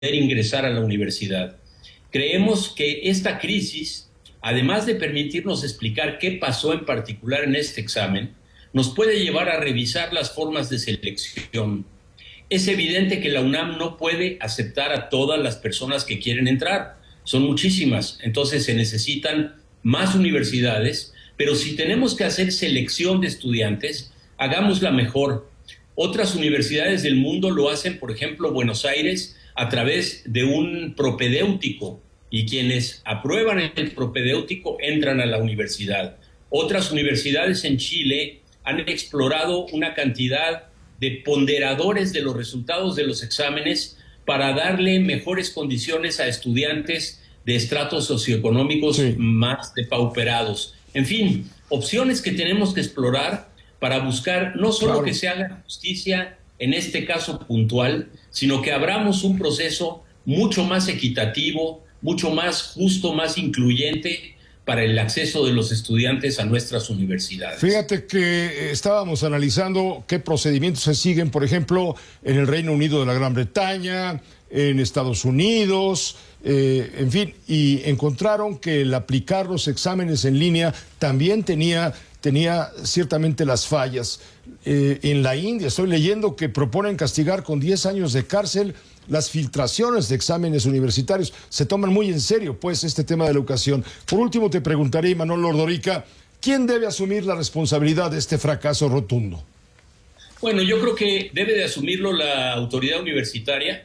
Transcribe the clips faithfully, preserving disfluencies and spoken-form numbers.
ingresar a la universidad. Creemos que esta crisis, además de permitirnos explicar qué pasó en particular en este examen, nos puede llevar a revisar las formas de selección. Es evidente que la UNAM no puede aceptar a todas las personas que quieren entrar. Son muchísimas, entonces se necesitan más universidades, pero si tenemos que hacer selección de estudiantes, hagámosla mejor. Otras universidades del mundo lo hacen, por ejemplo, Buenos Aires, a través de un propedéutico, y quienes aprueban el propedéutico entran a la universidad. Otras universidades en Chile han explorado una cantidad de ponderadores de los resultados de los exámenes para darle mejores condiciones a estudiantes de estratos socioeconómicos sí. más depauperados. En fin, opciones que tenemos que explorar para buscar no solo claro. que se haga justicia en este caso puntual, sino que abramos un proceso mucho más equitativo, mucho más justo, más incluyente para el acceso de los estudiantes a nuestras universidades. Fíjate que estábamos analizando qué procedimientos se siguen, por ejemplo, en el Reino Unido de la Gran Bretaña, en Estados Unidos, eh, en fin, y encontraron que el aplicar los exámenes en línea también tenía, tenía ciertamente las fallas. Eh, en la India estoy leyendo que proponen castigar con diez años de cárcel las filtraciones de exámenes universitarios. Se toman muy en serio, pues, este tema de la educación. Por último, te preguntaré, Imanol Ordorica, ¿quién debe asumir la responsabilidad de este fracaso rotundo? Bueno, yo creo que debe de asumirlo la autoridad universitaria,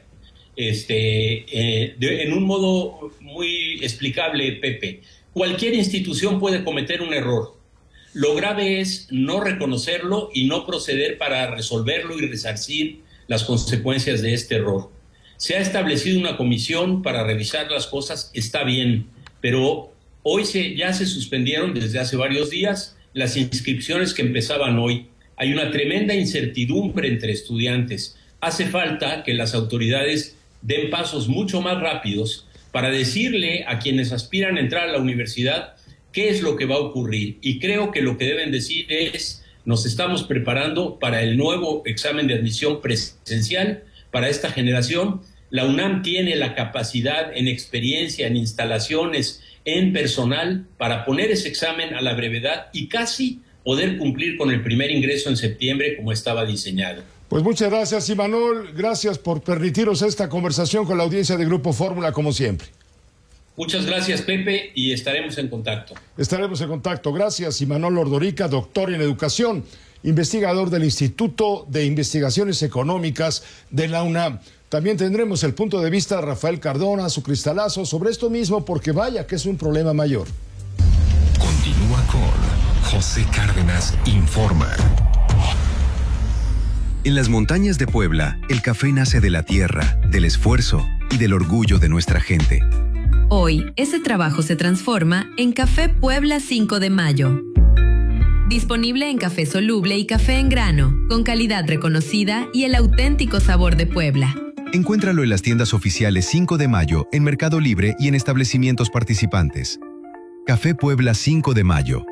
este, eh, de, en un modo muy explicable, Pepe. Cualquier institución puede cometer un error. Lo grave es no reconocerlo y no proceder para resolverlo y resarcir las consecuencias de este error. Se ha establecido una comisión para revisar las cosas, está bien, pero hoy se, ya se suspendieron desde hace varios días las inscripciones que empezaban hoy. Hay una tremenda incertidumbre entre estudiantes. Hace falta que las autoridades den pasos mucho más rápidos para decirle a quienes aspiran a entrar a la universidad qué es lo que va a ocurrir. Y creo que lo que deben decir es: nos estamos preparando para el nuevo examen de admisión presencial para esta generación. La UNAM tiene la capacidad en experiencia, en instalaciones, en personal para poner ese examen a la brevedad y casi poder cumplir con el primer ingreso en septiembre como estaba diseñado. Pues muchas gracias, Imanol. Gracias por permitirnos esta conversación con la audiencia de Grupo Fórmula, como siempre. Muchas gracias, Pepe, y estaremos en contacto. Estaremos en contacto. Gracias, Imanol Ordorica, doctor en educación, investigador del Instituto de Investigaciones Económicas de la UNAM. También tendremos el punto de vista de Rafael Cardona, su cristalazo, sobre esto mismo, porque vaya que es un problema mayor. Continúa con José Cárdenas Informa. En las montañas de Puebla, el café nace de la tierra, del esfuerzo y del orgullo de nuestra gente. Hoy, ese trabajo se transforma en Café Puebla cinco de mayo. Disponible en café soluble y café en grano, con calidad reconocida y el auténtico sabor de Puebla. Encuéntralo en las tiendas oficiales cinco de mayo, en Mercado Libre y en establecimientos participantes. Café Puebla cinco de mayo.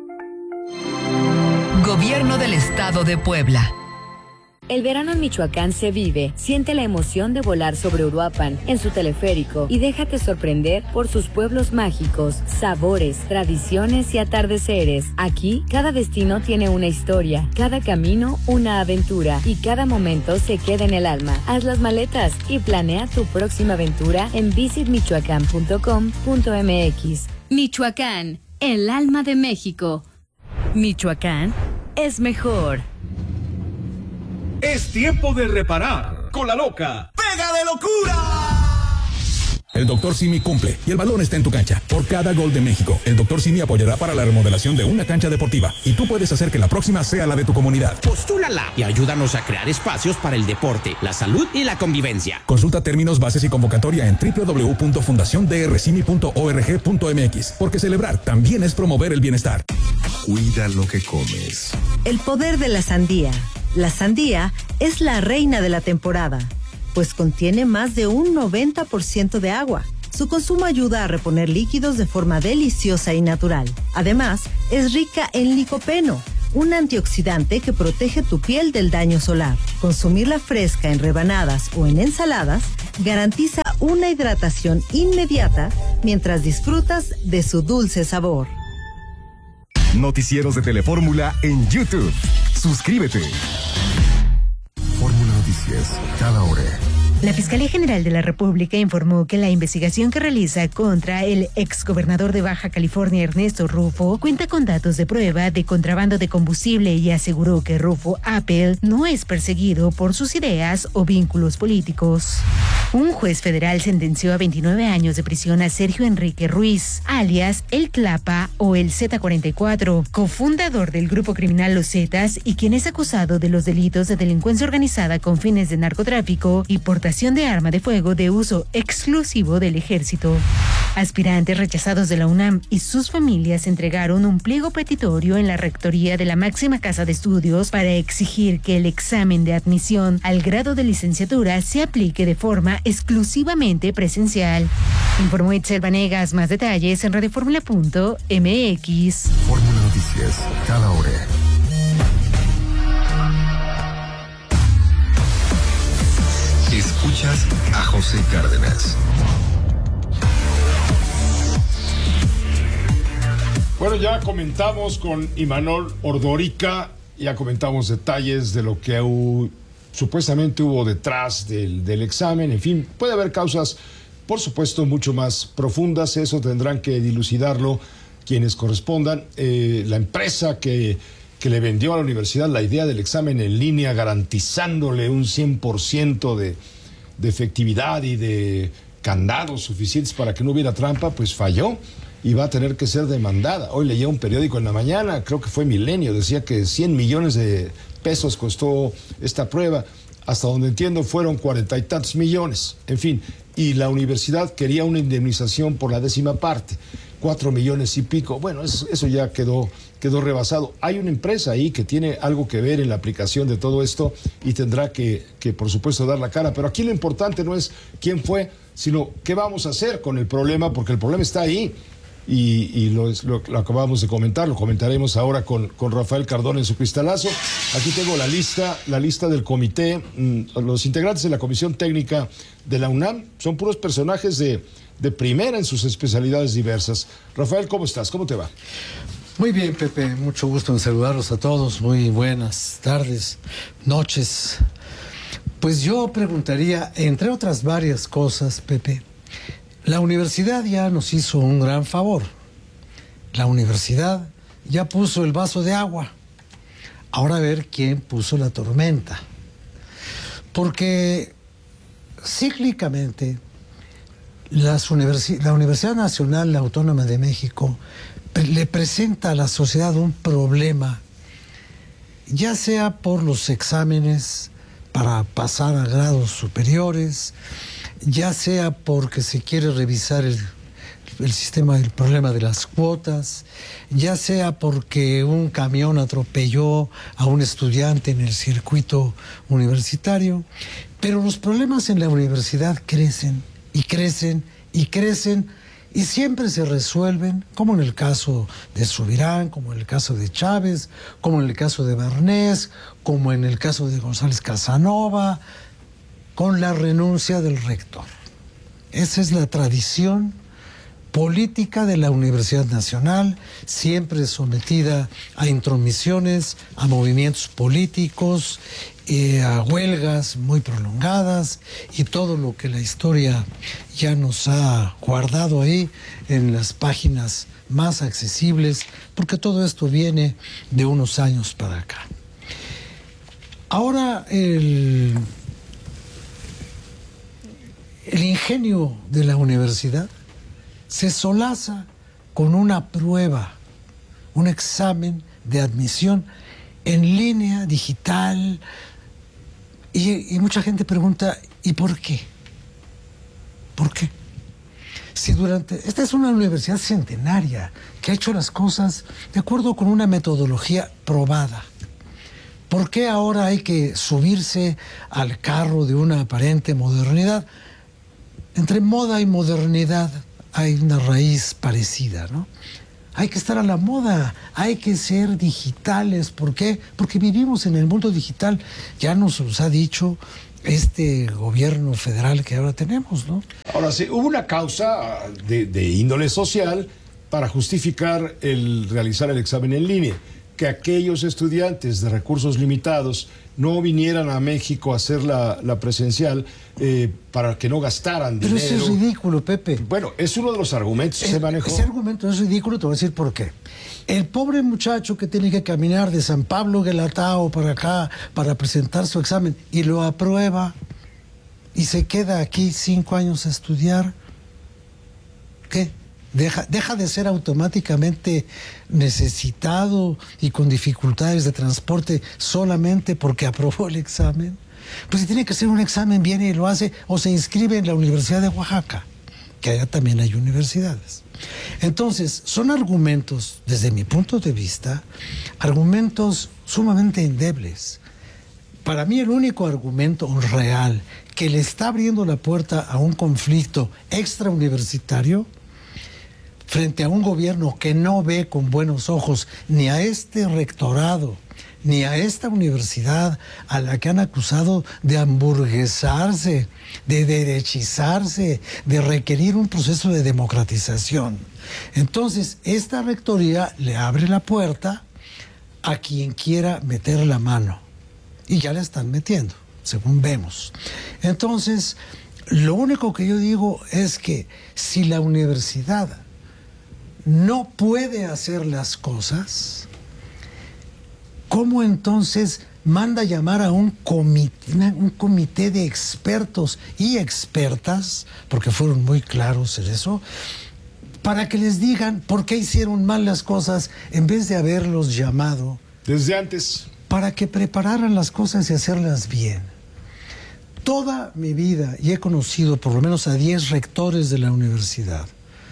Gobierno del Estado de Puebla. El verano en Michoacán se vive. Siente la emoción de volar sobre Uruapan en su teleférico y déjate sorprender por sus pueblos mágicos, sabores, tradiciones y atardeceres. Aquí, cada destino tiene una historia, cada camino una aventura y cada momento se queda en el alma. Haz las maletas y planea tu próxima aventura en visit michoacán punto com punto m x. Michoacán, el alma de México. Michoacán es mejor. Es tiempo de reparar con la loca ¡Pega de locura! El doctor Simi cumple y el balón está en tu cancha. Por cada gol de México, el doctor Simi apoyará para la remodelación de una cancha deportiva y tú puedes hacer que la próxima sea la de tu comunidad. Postúlala y ayúdanos a crear espacios para el deporte, la salud y la convivencia. Consulta términos, bases y convocatoria en doble u doble u doble u punto fundación d r simi punto org punto m x, porque celebrar también es promover el bienestar. Cuida lo que comes. El poder de la sandía. La sandía es la reina de la temporada, pues contiene más de un noventa por ciento de agua. Su consumo ayuda a reponer líquidos de forma deliciosa y natural. Además, es rica en licopeno, un antioxidante que protege tu piel del daño solar. Consumirla fresca en rebanadas o en ensaladas garantiza una hidratación inmediata mientras disfrutas de su dulce sabor. Noticieros de Telefórmula en YouTube. Suscríbete. Fórmula Noticias, cada hora. La Fiscalía General de la República informó que la investigación que realiza contra el exgobernador de Baja California, Ernesto Rufo, cuenta con datos de prueba de contrabando de combustible y aseguró que Rufo Appel no es perseguido por sus ideas o vínculos políticos. Un juez federal sentenció a veintinueve años de prisión a Sergio Enrique Ruiz, alias El Clapa o el Z cuarenta y cuatro, cofundador del grupo criminal Los Zetas y quien es acusado de los delitos de delincuencia organizada con fines de narcotráfico y portación de arma de fuego de uso exclusivo del ejército. Aspirantes rechazados de la UNAM y sus familias entregaron un pliego petitorio en la rectoría de la máxima casa de estudios para exigir que el examen de admisión al grado de licenciatura se aplique de forma exclusivamente presencial. Informó Itzel Vanegas. Más detalles en radioformula punto m x. Fórmula Noticias, cada hora. Escuchas a José Cárdenas. Bueno, ya comentamos con Imanol Ordorica, ya comentamos detalles de lo que hu- supuestamente hubo detrás del, del examen. En fin, puede haber causas, por supuesto, mucho más profundas. Eso tendrán que dilucidarlo quienes correspondan. Eh, la empresa que... que le vendió a la universidad la idea del examen en línea, garantizándole un cien por ciento de, de efectividad y de candados suficientes para que no hubiera trampa, pues falló y va a tener que ser demandada. Hoy leía un periódico en la mañana, creo que fue Milenio, decía que cien millones de pesos costó esta prueba. Hasta donde entiendo fueron cuarenta y tantos millones. En fin, y la universidad quería una indemnización por la décima parte, cuatro millones y pico. Bueno, eso, eso ya quedó, quedó rebasado. Hay una empresa ahí que tiene algo que ver en la aplicación de todo esto y tendrá que, que, por supuesto, dar la cara. Pero aquí lo importante no es quién fue, sino qué vamos a hacer con el problema, porque el problema está ahí. Y, y lo, lo, lo acabamos de comentar, lo comentaremos ahora con, con Rafael Cardón en su cristalazo. Aquí tengo la lista, la lista del comité. Los integrantes de la Comisión Técnica de la UNAM son puros personajes de, de primera en sus especialidades diversas. Rafael, ¿cómo estás? ¿Cómo te va? Muy bien, Pepe, mucho gusto en saludarlos a todos. Muy buenas tardes, noches. Pues yo preguntaría, entre otras varias cosas, Pepe, la universidad ya nos hizo un gran favor. La universidad ya puso el vaso de agua. Ahora a ver quién puso la tormenta. Porque cíclicamente las universi- la Universidad Nacional Autónoma de México pre- le presenta a la sociedad un problema, ya sea por los exámenes para pasar a grados superiores, ya sea porque se quiere revisar el, el sistema, el problema de las cuotas, ya sea porque un camión atropelló a un estudiante en el circuito universitario, pero los problemas en la universidad crecen y crecen y crecen y siempre se resuelven, como en el caso de Subirán, como en el caso de Chávez, como en el caso de Barnés, como en el caso de González Casanova, con la renuncia del rector. Esa es la tradición política de la Universidad Nacional, siempre sometida a intromisiones, a movimientos políticos, eh, a huelgas muy prolongadas y todo lo que la historia ya nos ha guardado ahí en las páginas más accesibles, porque todo esto viene de unos años para acá. Ahora el... El ingenio de la universidad se solaza con una prueba, un examen de admisión en línea, digital, y, y mucha gente pregunta, ¿y por qué? ¿Por qué? Si durante... Esta es una universidad centenaria que ha hecho las cosas de acuerdo con una metodología probada. ¿Por qué ahora hay que subirse al carro de una aparente modernidad? Entre moda y modernidad hay una raíz parecida, ¿no? Hay que estar a la moda, hay que ser digitales. ¿Por qué? Porque vivimos en el mundo digital. Ya nos los ha dicho este gobierno federal que ahora tenemos, ¿no? Ahora sí, hubo una causa de, de índole social para justificar el realizar el examen en línea, que aquellos estudiantes de recursos limitados no vinieran a México a hacer la, la presencial eh, para que no gastaran Pero dinero. eso es ridículo, Pepe. Bueno, es uno de los argumentos que es, se manejó. Ese argumento es ridículo, te voy a decir por qué. El pobre muchacho que tiene que caminar de San Pablo Guelatao para acá para presentar su examen y lo aprueba y se queda aquí cinco años a estudiar, ¿qué? Deja, deja de ser automáticamente necesitado y con dificultades de transporte solamente porque aprobó el examen. Pues si tiene que hacer un examen, viene y lo hace, o se inscribe en la Universidad de Oaxaca, que allá también hay universidades. Entonces, son argumentos, desde mi punto de vista, argumentos sumamente endebles. Para mí el único argumento real que le está abriendo la puerta a un conflicto extrauniversitario frente a un gobierno que no ve con buenos ojos ni a este rectorado, ni a esta universidad a la que han acusado de hamburguesarse, de derechizarse, de requerir un proceso de democratización. Entonces, esta rectoría le abre la puerta a quien quiera meter la mano. Y ya la están metiendo, según vemos. Entonces, lo único que yo digo es que si la universidad no puede hacer las cosas, ¿cómo entonces manda llamar a un comité, un comité de expertos y expertas, porque fueron muy claros en eso, para que les digan por qué hicieron mal las cosas en vez de haberlos llamado desde antes, para que prepararan las cosas y hacerlas bien? Toda mi vida, y he conocido por lo menos a diez rectores de la universidad,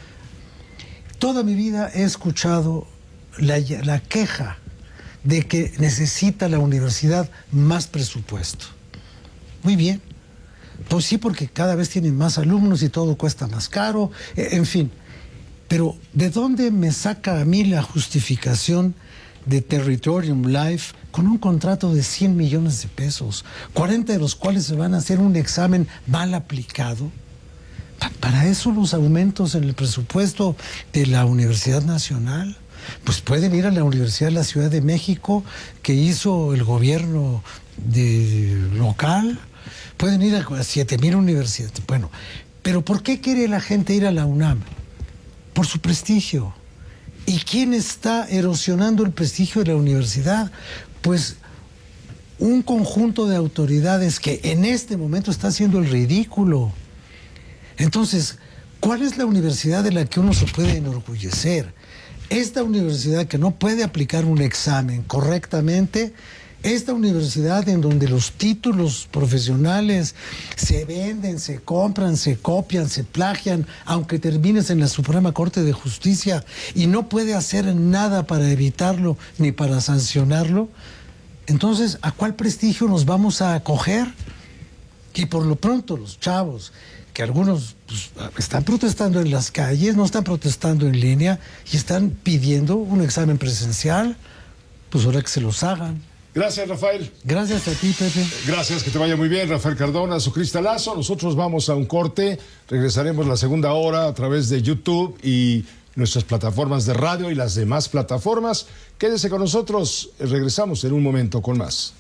toda mi vida he escuchado la, la queja de que necesita la universidad más presupuesto. Muy bien. Pues sí, porque cada vez tienen más alumnos y todo cuesta más caro, en fin. Pero ¿de dónde me saca a mí la justificación de Territorium Life con un contrato de cien millones de pesos, cuarenta de los cuales se van a hacer un examen mal aplicado? Para eso los aumentos en el presupuesto de la Universidad Nacional, pues pueden ir a la Universidad de la Ciudad de México que hizo el gobierno de, local, pueden ir a siete mil universidades. Bueno, pero ¿por qué quiere la gente ir a la UNAM? Por su prestigio. ¿Y quién está erosionando el prestigio de la universidad? Pues un conjunto de autoridades que en este momento está haciendo el ridículo. Entonces, ¿cuál es la universidad de la que uno se puede enorgullecer? Esta universidad que no puede aplicar un examen correctamente, esta universidad en donde los títulos profesionales se venden, se compran, se copian, se plagian, aunque termines en la Suprema Corte de Justicia y no puede hacer nada para evitarlo ni para sancionarlo. Entonces, ¿a cuál prestigio nos vamos a acoger? Y por lo pronto los chavos, que algunos pues, están protestando en las calles, no están protestando en línea y están pidiendo un examen presencial, pues ahora que se los hagan. Gracias, Rafael. Gracias a ti, Pepe. Gracias, que te vaya muy bien, Rafael Cardona, su cristalazo. Nosotros vamos a un corte, regresaremos la segunda hora a través de YouTube y nuestras plataformas de radio y las demás plataformas. Quédese con nosotros, regresamos en un momento con más.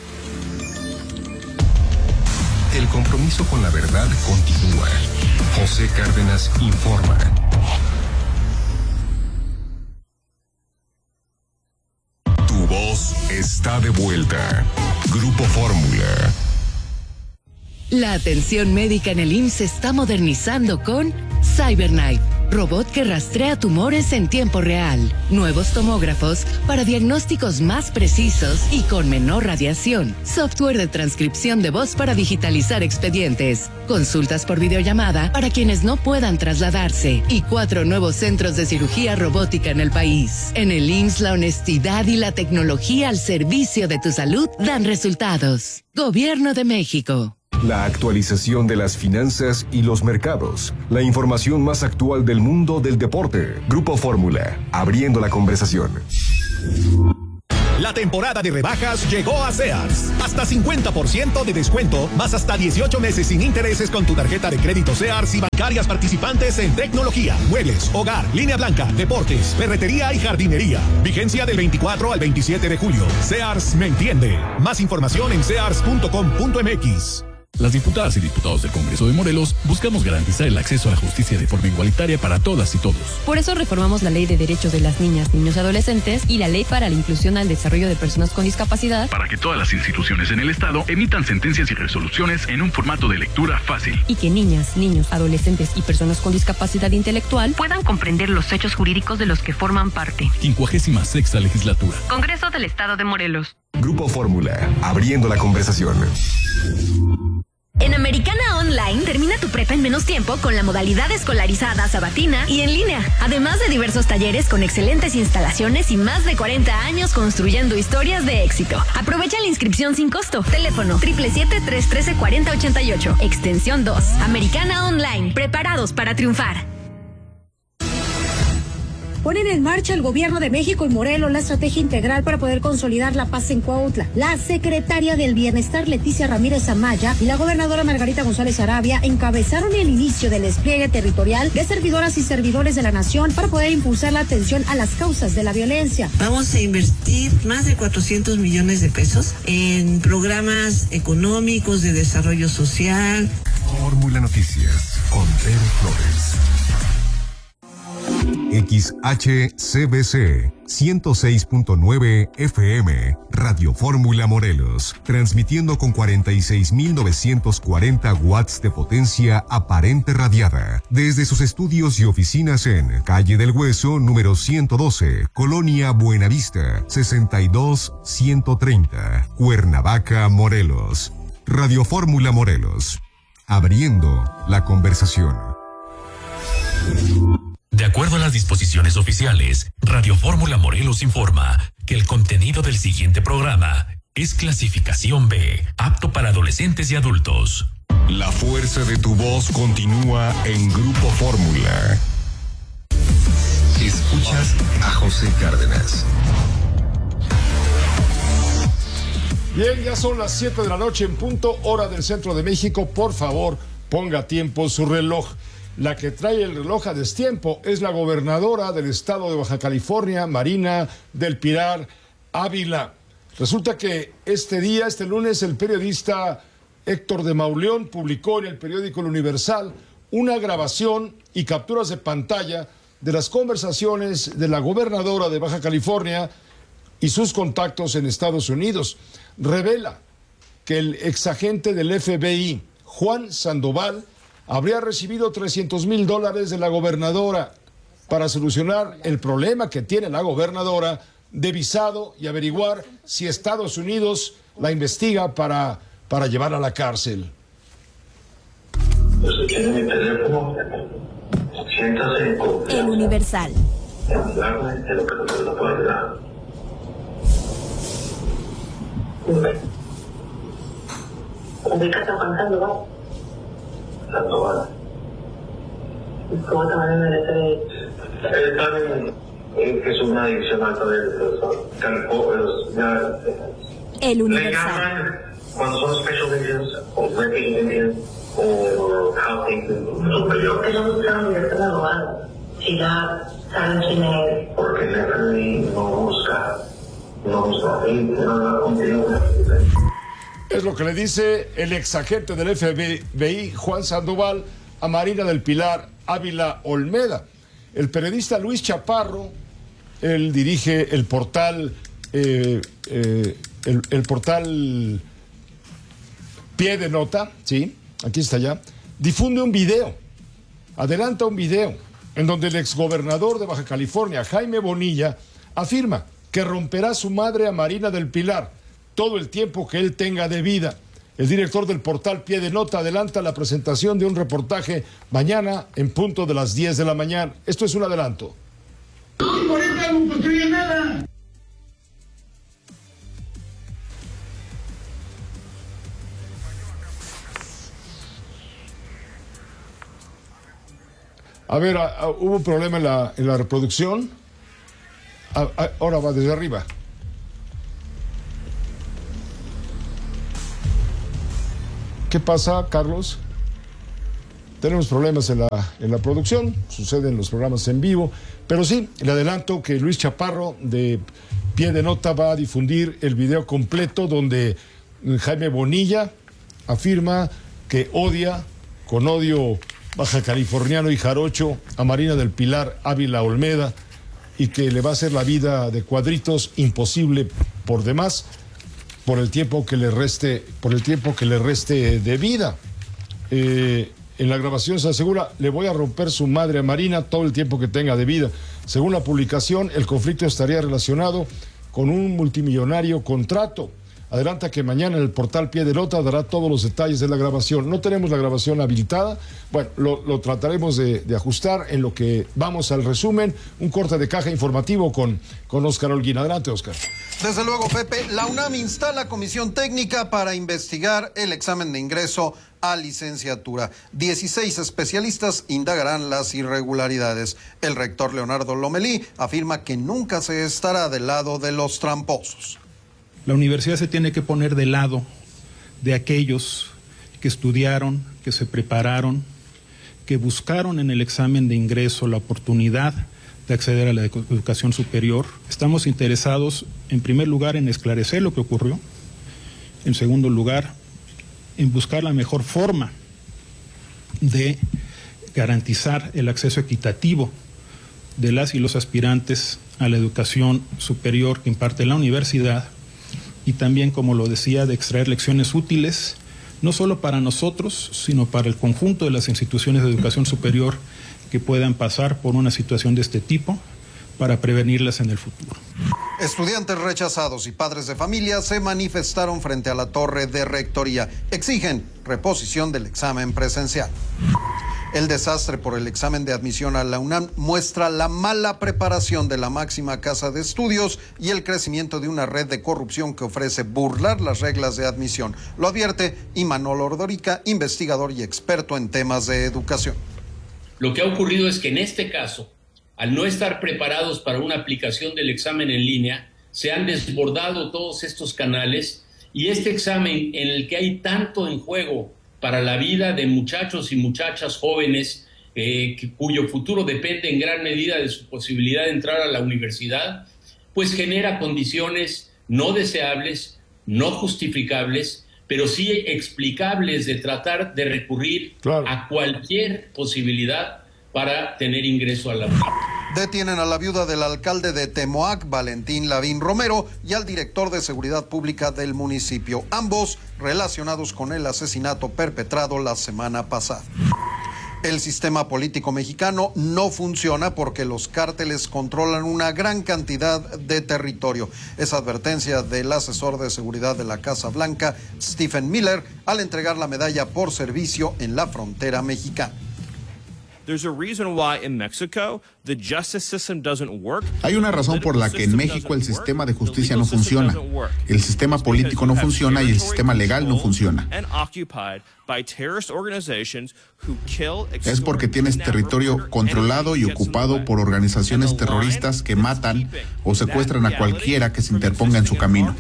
El compromiso con la verdad continúa. José Cárdenas informa. Tu voz está de vuelta. Grupo Fórmula. La atención médica en el I M S S se está modernizando con CyberKnife, robot que rastrea tumores en tiempo real, nuevos tomógrafos para diagnósticos más precisos y con menor radiación, software de transcripción de voz para digitalizar expedientes, consultas por videollamada para quienes no puedan trasladarse y cuatro nuevos centros de cirugía robótica en el país. En el I M S S la honestidad y la tecnología al servicio de tu salud dan resultados. Gobierno de México. La actualización de las finanzas y los mercados. La información más actual del mundo del deporte. Grupo Fórmula, abriendo la conversación. La temporada de rebajas llegó a Sears. Hasta cincuenta por ciento de descuento, más hasta dieciocho meses sin intereses con tu tarjeta de crédito Sears y bancarias participantes en tecnología, muebles, hogar, línea blanca, deportes, ferretería y jardinería. Vigencia del veinticuatro al veintisiete de julio. Sears me entiende. Más información en sears punto com punto m x. Las diputadas y diputados del Congreso de Morelos buscamos garantizar el acceso a la justicia de forma igualitaria para todas y todos. Por eso reformamos la Ley de Derechos de las Niñas, Niños y Adolescentes y la Ley para la Inclusión al Desarrollo de Personas con Discapacidad, para que todas las instituciones en el Estado emitan sentencias y resoluciones en un formato de lectura fácil. Y que niñas, niños, adolescentes y personas con discapacidad intelectual puedan comprender los hechos jurídicos de los que forman parte. quincuagésima sexta Legislatura. Congreso del Estado de Morelos. Grupo Fórmula, abriendo la conversación. En Americana Online termina tu prepa en menos tiempo con la modalidad escolarizada, sabatina y en línea. Además de diversos talleres con excelentes instalaciones y más de cuarenta años construyendo historias de éxito. Aprovecha la inscripción sin costo. Teléfono siete siete siete, tres uno tres, cuatro cero ocho ocho. Extensión dos. Americana Online. Preparados para triunfar. Ponen en marcha el gobierno de México y Morelos la estrategia integral para poder consolidar la paz en Cuautla. La secretaria del Bienestar, Leticia Ramírez Amaya, y la gobernadora Margarita González Arabia encabezaron el inicio del despliegue territorial de servidoras y servidores de la nación para poder impulsar la atención a las causas de la violencia. Vamos a invertir más de cuatrocientos millones de pesos en programas económicos de desarrollo social. Fórmula Noticias con Tere Flores. X H C B C ciento seis punto nueve F M, Radio Fórmula Morelos, transmitiendo con cuarenta y seis mil novecientos cuarenta watts de potencia aparente radiada, desde sus estudios y oficinas en Calle del Hueso, número ciento doce, Colonia Buenavista, sesenta y dos ciento treinta, Cuernavaca, Morelos. Radio Fórmula Morelos, abriendo la conversación. De acuerdo a las disposiciones oficiales, Radio Fórmula Morelos informa que el contenido del siguiente programa es clasificación B, apto para adolescentes y adultos. La fuerza de tu voz continúa en Grupo Fórmula. Escuchas a José Cárdenas. Bien, ya son las siete de la noche en punto, hora del centro de México. Por favor, ponga a tiempo su reloj. La que trae el reloj a destiempo es la gobernadora del estado de Baja California, Marina del Pilar Ávila. Resulta que este día, este lunes, el periodista Héctor de Mauleón publicó en el periódico El Universal una grabación y capturas de pantalla de las conversaciones de la gobernadora de Baja California y sus contactos en Estados Unidos. Revela que el exagente del F B I, Juan Sandoval, habría recibido trescientos mil dólares de la gobernadora para solucionar el problema que tiene la gobernadora de visado y averiguar si Estados Unidos la investiga para, para llevar a la cárcel. El Universal. Sandoval. ¿Cómo te van a merecer? Él también es una adicción alta de los ya. El Universal. Le llaman cuando son special Indians o British Indians o housing superior. Que no buscan libertad de abogado. Si ya saben quién es. Porque el F B I no busca, no busca, no habla contigo. Es lo que le dice el exagente del F B I, Juan Sandoval, a Marina del Pilar Ávila Olmeda. El periodista Luis Chaparro, él dirige el portal, eh, eh, el, el portal Pie de Nota, sí, aquí está ya, difunde un video, adelanta un video, en donde el exgobernador de Baja California, Jaime Bonilla, afirma que romperá su madre a Marina del Pilar todo el tiempo que él tenga de vida. El director del portal Pie de Nota adelanta la presentación de un reportaje mañana en punto de las diez de la mañana. Esto es un adelanto. Por eso no construye nada. A ver, a, a, hubo un problema en la, en la reproducción. A, a, ahora va desde arriba. ¿Qué pasa, Carlos? Tenemos problemas en la, en la producción, suceden los programas en vivo, pero sí, le adelanto que Luis Chaparro de Pie de Nota va a difundir el video completo donde Jaime Bonilla afirma que odia, con odio baja californiano y jarocho, a Marina del Pilar Ávila Olmeda, y que le va a hacer la vida de cuadritos imposible por demás por el tiempo que le reste, por el tiempo que le reste de vida. Eh, En la grabación se asegura, le voy a romper su madre a Marina todo el tiempo que tenga de vida. Según la publicación, el conflicto estaría relacionado con un multimillonario contrato. Adelanta que mañana en el portal Pie de Nota dará todos los detalles de la grabación. No tenemos la grabación habilitada. Bueno, lo, lo trataremos de, de ajustar en lo que vamos al resumen. Un corte de caja informativo con, con Óscar Holguín. Adelante, Óscar. Desde luego, Pepe, la UNAM instala comisión técnica para investigar el examen de ingreso a licenciatura. dieciséis especialistas indagarán las irregularidades. El rector Leonardo Lomelí afirma que nunca se estará del lado de los tramposos. La universidad se tiene que poner del lado de aquellos que estudiaron, que se prepararon, que buscaron en el examen de ingreso la oportunidad de acceder a la educación superior. Estamos interesados, en primer lugar, en esclarecer lo que ocurrió. En segundo lugar, en buscar la mejor forma de garantizar el acceso equitativo de las y los aspirantes a la educación superior que imparte la universidad, y también, como lo decía, de extraer lecciones útiles, no solo para nosotros, sino para el conjunto de las instituciones de educación superior que puedan pasar por una situación de este tipo, para prevenirlas en el futuro. Estudiantes rechazados y padres de familia se manifestaron frente a la torre de rectoría. Exigen reposición del examen presencial. El desastre por el examen de admisión a la UNAM muestra la mala preparación de la máxima casa de estudios y el crecimiento de una red de corrupción que ofrece burlar las reglas de admisión. Lo advierte Imanol Ordorica, investigador y experto en temas de educación. Lo que ha ocurrido es que en este caso, al no estar preparados para una aplicación del examen en línea, se han desbordado todos estos canales, y este examen en el que hay tanto en juego para la vida de muchachos y muchachas jóvenes, eh, que, cuyo futuro depende en gran medida de su posibilidad de entrar a la universidad, pues genera condiciones no deseables, no justificables, pero sí explicables de tratar de recurrir claro. a cualquier posibilidad para tener ingreso a la UNAM. Detienen a la viuda del alcalde de Temoac, Valentín Lavín Romero, y al director de Seguridad Pública del municipio, ambos relacionados con el asesinato perpetrado la semana pasada. El sistema político mexicano no funciona porque los cárteles controlan una gran cantidad de territorio. Es advertencia del asesor de seguridad de la Casa Blanca, Stephen Miller, al entregar la medalla por servicio en la frontera mexicana. Hay una razón por la que en México el sistema de justicia no funciona, el sistema político no funciona y el sistema legal no funciona. Es porque tienes territorio controlado y ocupado por organizaciones terroristas que matan o secuestran a cualquiera que se interponga en su camino.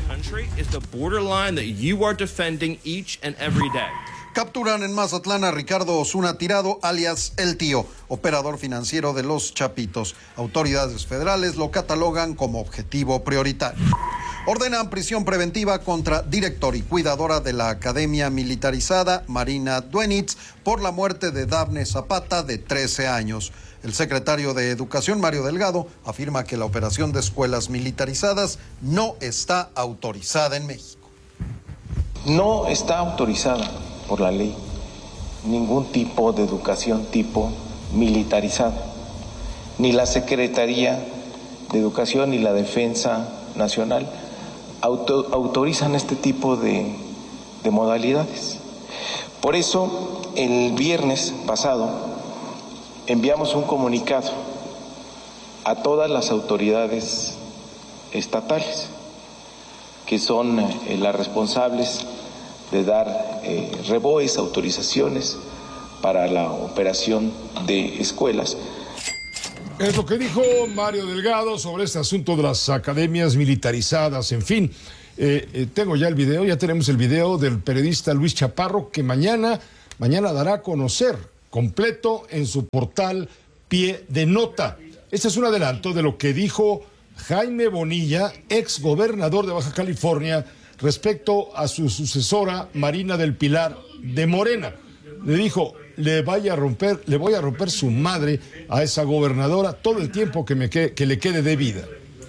Capturan en Mazatlán a Ricardo Osuna Tirado, alias El Tío, operador financiero de Los Chapitos. Autoridades federales lo catalogan como objetivo prioritario. Ordenan prisión preventiva contra director y cuidadora de la Academia Militarizada, Marina Duenitz, por la muerte de Dafne Zapata, de trece años. El secretario de Educación, Mario Delgado, afirma que la operación de escuelas militarizadas no está autorizada en México. No está autorizada por la ley ningún tipo de educación tipo militarizada. Ni la Secretaría de Educación ni la Defensa Nacional auto, autorizan este tipo de, de modalidades. Por eso, el viernes pasado enviamos un comunicado a todas las autoridades estatales, que son eh, las responsables de dar eh, reboes, autorizaciones para la operación de escuelas. Es lo que dijo Mario Delgado sobre este asunto de las academias militarizadas. En fin, Eh, eh, tengo ya el video, ya tenemos el video del periodista Luis Chaparro, que mañana, mañana dará a conocer completo en su portal Pie de Nota. Este es un adelanto de lo que dijo Jaime Bonilla, ex gobernador de Baja California, respecto a su sucesora Marina del Pilar de Morena. Le dijo, le vaya a romper, le voy a romper su madre a esa gobernadora todo el tiempo que, me que, que le quede de vida.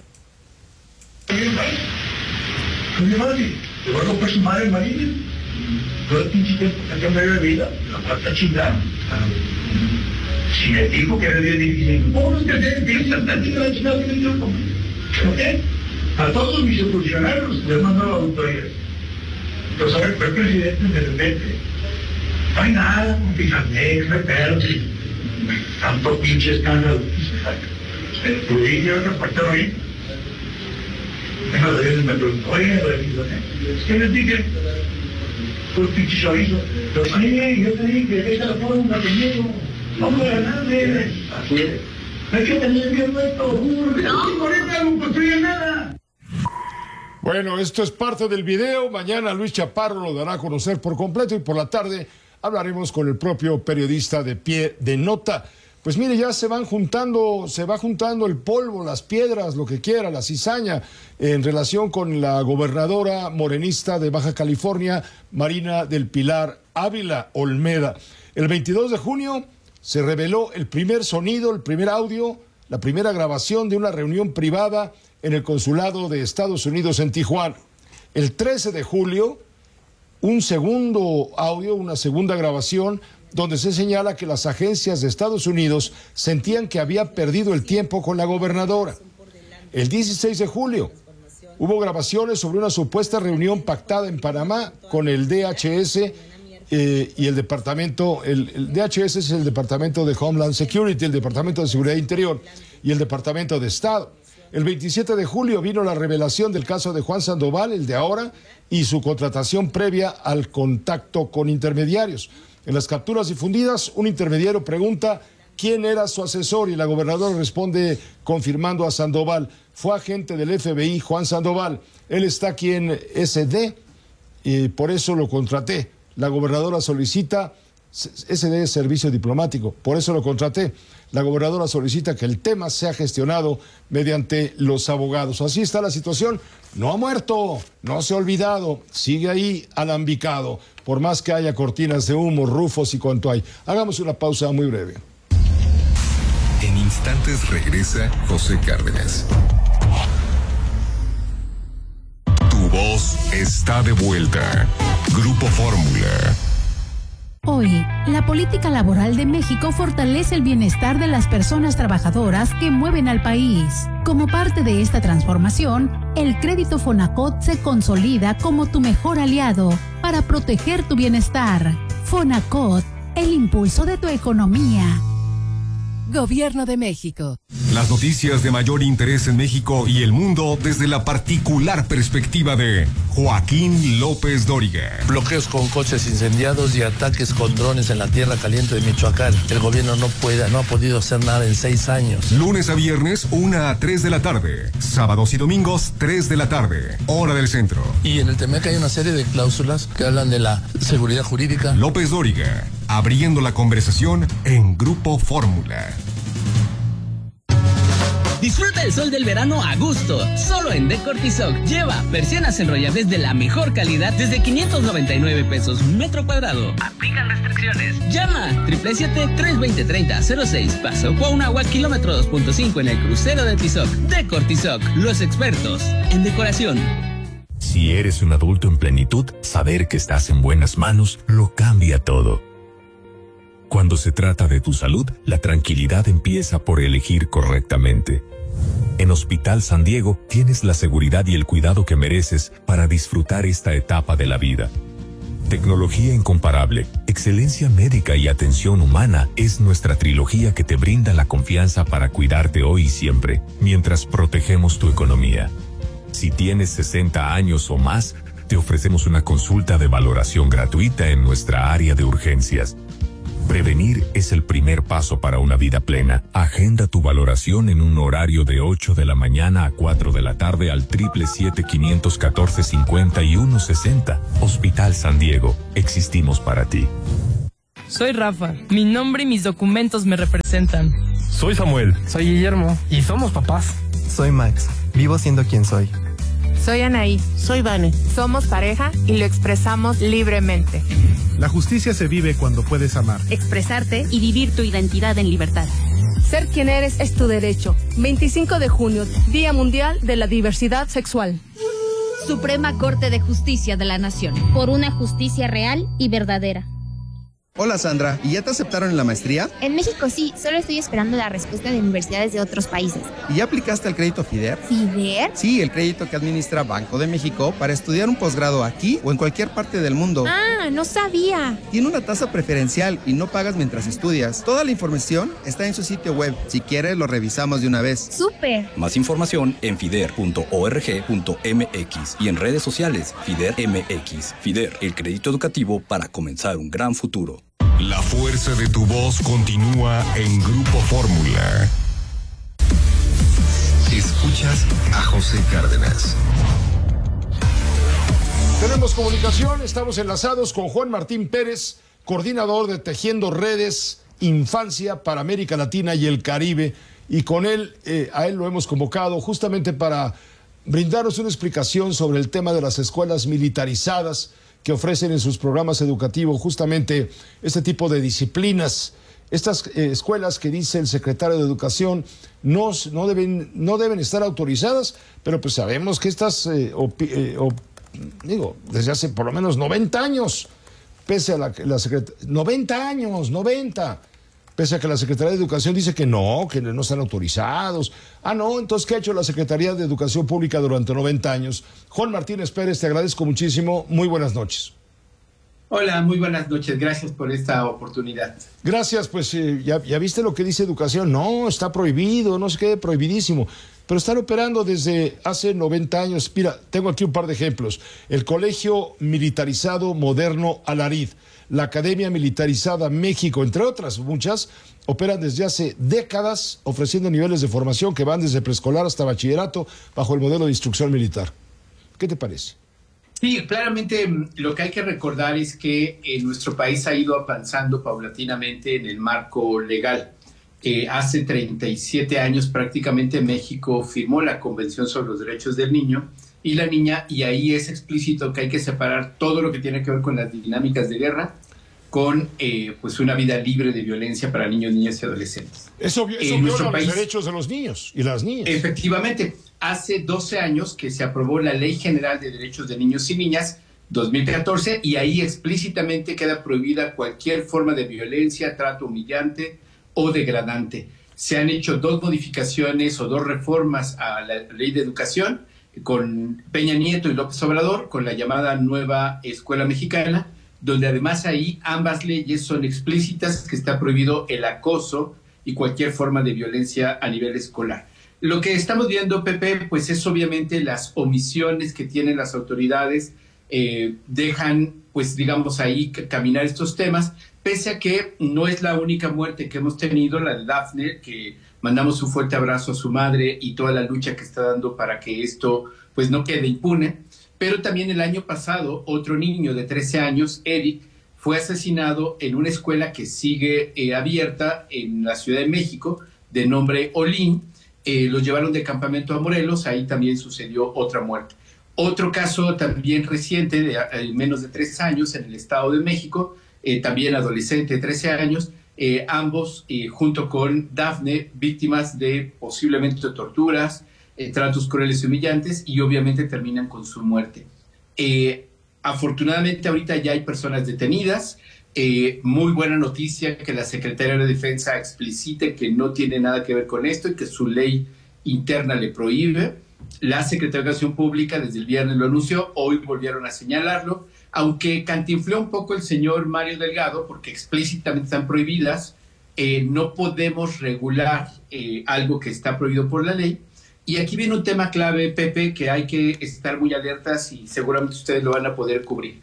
Mi madre, le voy a romper su madre Marina. Todo el pinche tiempo que me dio de vida, la falta chingada. Si me dijo que era bien difícil, ¿cómo es que se piensa tan chingada la chingada que me dio? ¿Ok? A todos mis funcionarios les mando la auditoría. Entonces, a ver, fue presidente de repente. No hay nada, un pijanex, no hay pedos, tanto pinche escándalo. Pero pude ir a reportar hoy. Venga, me preguntó, oye, es que les dije, fue pinche chavizo. Pero sí, yo te dije que esa la forma conmigo. Vamos a ganarle. Así es. Hay que tener bien esto. No, por eso no construye nada. Bueno, esto es parte del video. Mañana Luis Chaparro lo dará a conocer por completo y por la tarde hablaremos con el propio periodista de Pie de Nota. Pues mire, ya se van juntando, se va juntando el polvo, las piedras, lo que quiera, la cizaña, en relación con la gobernadora morenista de Baja California, Marina del Pilar Ávila Olmeda. El veintidós de junio se reveló el primer sonido, el primer audio, la primera grabación de una reunión privada en el consulado de Estados Unidos en Tijuana. El trece de julio, un segundo audio, una segunda grabación, donde se señala que las agencias de Estados Unidos sentían que había perdido el tiempo con la gobernadora. El dieciséis de julio, hubo grabaciones sobre una supuesta reunión pactada en Panamá con el D H S eh, y el departamento, el, el D H S es el Departamento de Homeland Security, el Departamento de Seguridad Interior y el Departamento de Estado. El veintisiete de julio vino la revelación del caso de Juan Sandoval, el de ahora, y su contratación previa al contacto con intermediarios. En las capturas difundidas, un intermediario pregunta quién era su asesor y la gobernadora responde confirmando a Sandoval. Fue agente del F B I, Juan Sandoval. Él está aquí en S D y por eso lo contraté. La gobernadora solicita, S D es servicio diplomático, por eso lo contraté. La gobernadora solicita que el tema sea gestionado mediante los abogados. Así está la situación. No ha muerto, no se ha olvidado, sigue ahí alambicado, por más que haya cortinas de humo, rufos y cuanto hay. Hagamos una pausa muy breve. En instantes regresa José Cárdenas. Tu voz está de vuelta. Grupo Fórmula. Hoy, la política laboral de México fortalece el bienestar de las personas trabajadoras que mueven al país. Como parte de esta transformación, el crédito Fonacot se consolida como tu mejor aliado para proteger tu bienestar. Fonacot, el impulso de tu economía. Gobierno de México. Las noticias de mayor interés en México y el mundo desde la particular perspectiva de Joaquín López Dóriga. Bloqueos con coches incendiados y ataques con drones en la tierra caliente de Michoacán. El gobierno no puede, no ha podido hacer nada en seis años. Lunes a viernes, una a tres de la tarde. Sábados y domingos, tres de la tarde. Hora del centro. Y en el T M E C hay una serie de cláusulas que hablan de la seguridad jurídica. López Dóriga, abriendo la conversación en Grupo Fórmula. Disfruta el sol del verano a gusto, solo en Decor Tizoc. Lleva persianas enrollables de la mejor calidad desde quinientos noventa y nueve pesos metro cuadrado. Aplican restricciones. Llama siete siete siete, tres dos cero, tres cero cero seis. Paso Cuauhnáhuac, kilómetro dos punto cinco en el crucero de Tizoc. Decor Tizoc, los expertos en decoración. Si eres un adulto en plenitud, saber que estás en buenas manos lo cambia todo. Cuando se trata de tu salud, la tranquilidad empieza por elegir correctamente. En Hospital San Diego tienes la seguridad y el cuidado que mereces para disfrutar esta etapa de la vida. Tecnología incomparable, excelencia médica y atención humana es nuestra trilogía que te brinda la confianza para cuidarte hoy y siempre, mientras protegemos tu economía. Si tienes sesenta años o más, te ofrecemos una consulta de valoración gratuita en nuestra área de urgencias. Prevenir es el primer paso para una vida plena. Agenda tu valoración en un horario de ocho de la mañana a cuatro de la tarde al siete siete siete, cinco uno cuatro, cinco uno seis cero. Hospital San Diego. Existimos para ti. Soy Rafa. Mi nombre y mis documentos me representan. Soy Samuel. Soy Guillermo. Y somos papás. Soy Max. Vivo siendo quien soy. Soy Anaí. Soy Vane. Somos pareja y lo expresamos libremente. La justicia se vive cuando puedes amar, expresarte y vivir tu identidad en libertad. Ser quien eres es tu derecho. veinticinco de junio, Día Mundial de la Diversidad Sexual. Suprema Corte de Justicia de la Nación. Por una justicia real y verdadera. Hola Sandra, ¿y ya te aceptaron en la maestría? En México sí, solo estoy esperando la respuesta de universidades de otros países. ¿Y ya aplicaste al crédito FIDER? ¿FIDER? Sí, el crédito que administra Banco de México para estudiar un posgrado aquí o en cualquier parte del mundo. Ah, no sabía. Tiene una tasa preferencial y no pagas mientras estudias. Toda la información está en su sitio web. Si quieres, lo revisamos de una vez. ¡Súper! Más información en fider punto org punto mx y en redes sociales FIDER M X. FIDER, el crédito educativo para comenzar un gran futuro. La fuerza de tu voz continúa en Grupo Fórmula. Escuchas a José Cárdenas. Tenemos comunicación, estamos enlazados con Juan Martín Pérez, coordinador de Tejiendo Redes Infancia para América Latina y el Caribe, y con él, eh, a él lo hemos convocado justamente para brindarnos una explicación sobre el tema de las escuelas militarizadas que ofrecen en sus programas educativos justamente este tipo de disciplinas. Estas eh, escuelas que dice el secretario de Educación no, no, deben, no deben estar autorizadas, pero pues sabemos que estas, eh, op, eh, op, digo, desde hace por lo menos noventa años, pese a la, la secretaria, noventa años, noventa, pese a que la Secretaría de Educación dice que no, que no están autorizados. Ah, no, entonces, ¿qué ha hecho la Secretaría de Educación Pública durante noventa años? Juan Martínez Pérez, te agradezco muchísimo. Muy buenas noches. Hola, muy buenas noches. Gracias por esta oportunidad. Gracias, pues eh, ya, ya viste lo que dice Educación. No, está prohibido, no se quede prohibidísimo. Pero están operando desde hace noventa años. Mira, tengo aquí un par de ejemplos. El Colegio Militarizado Moderno Alarid, la Academia Militarizada México, entre otras muchas, operan desde hace décadas ofreciendo niveles de formación que van desde preescolar hasta bachillerato bajo el modelo de instrucción militar. ¿Qué te parece? Sí, claramente lo que hay que recordar es que eh, nuestro país ha ido avanzando paulatinamente en el marco legal. Eh, hace treinta y siete años prácticamente México firmó la Convención sobre los Derechos del Niño y la Niña, y ahí es explícito que hay que separar todo lo que tiene que ver con las dinámicas de guerra con eh, pues una vida libre de violencia para niños, niñas y adolescentes. Eso, eso en viola país, los derechos de los niños y las niñas. Efectivamente, hace doce años que se aprobó la Ley General de Derechos de Niños y Niñas, dos mil catorce, y ahí explícitamente queda prohibida cualquier forma de violencia, trato humillante o degradante. Se han hecho dos modificaciones o dos reformas a la Ley de Educación con Peña Nieto y López Obrador, con la llamada Nueva Escuela Mexicana, donde además ahí ambas leyes son explícitas, que está prohibido el acoso y cualquier forma de violencia a nivel escolar. Lo que estamos viendo, Pepe, pues es obviamente las omisiones que tienen las autoridades, eh, dejan, pues digamos ahí, caminar estos temas, pese a que no es la única muerte que hemos tenido, la de Dafne, que mandamos un fuerte abrazo a su madre y toda la lucha que está dando para que esto pues no quede impune. Pero también el año pasado, otro niño de trece años, Eric, fue asesinado en una escuela que sigue eh, abierta en la Ciudad de México, de nombre Olín. Eh, lo llevaron de campamento a Morelos, ahí también sucedió otra muerte. Otro caso también reciente, de eh, menos de tres años, en el Estado de México, eh, también adolescente de trece años, eh, ambos eh, junto con Dafne, víctimas de posiblemente torturas, eh, tratos crueles y humillantes, y obviamente terminan con su muerte. Eh, afortunadamente ahorita ya hay personas detenidas. Eh, muy buena noticia que la Secretaría de Defensa explicite que no tiene nada que ver con esto y que su ley interna le prohíbe. La Secretaría de Educación Pública desde el viernes lo anunció, hoy volvieron a señalarlo, aunque cantinfló un poco el señor Mario Delgado porque explícitamente están prohibidas. Eh, no podemos regular eh, algo que está prohibido por la ley. Y aquí viene un tema clave, Pepe, que hay que estar muy alertas y seguramente ustedes lo van a poder cubrir.